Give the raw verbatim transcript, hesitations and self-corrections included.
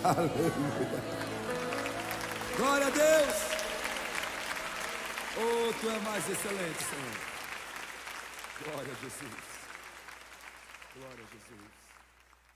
Aleluia. Glória a Deus. Oh, tu é mais excelente, Senhor. Glória a Jesus. Glória a Jesus.